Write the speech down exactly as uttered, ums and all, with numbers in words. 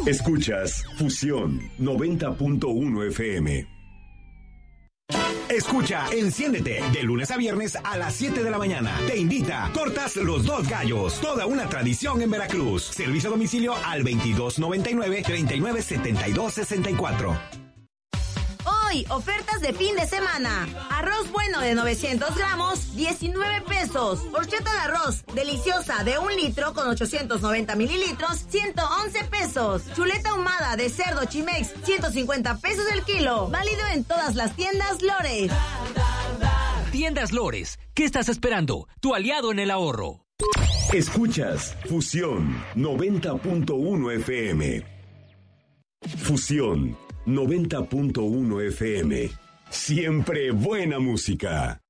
Escuchas Fusión noventa punto uno F M. Escucha Enciéndete de lunes a viernes a las siete de la mañana. Te invita Tortas Los Dos Gallos, toda una tradición en Veracruz. Servicio a domicilio al veintidós noventa y nueve, treinta y nueve setenta y dos sesenta y cuatro. Hoy, ofertas de fin de semana. Arroz bueno de novecientos gramos, diecinueve pesos. Horchata de arroz, deliciosa, de un litro con ochocientos noventa mililitros, ciento once pesos. Chuleta ahumada de cerdo Chimex, ciento cincuenta pesos el kilo. Válido en todas las tiendas Lores. Tiendas Lores, ¿qué estás esperando? Tu aliado en el ahorro. Escuchas Fusión noventa punto uno F M. Fusión noventa punto uno F M. Siempre buena música.